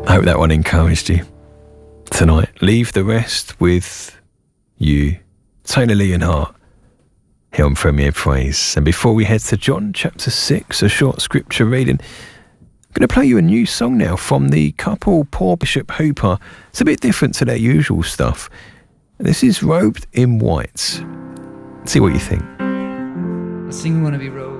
I hope that one encouraged you tonight. Leave the rest with you. Taylor Leonhardt here on Premier Praise. And before we head to John chapter 6, a short scripture reading, I'm going to play you a new song now from the couple Paul Bishop Hooper. It's a bit different to their usual stuff. This is Robed in White. See what you think. I sing we want to be robed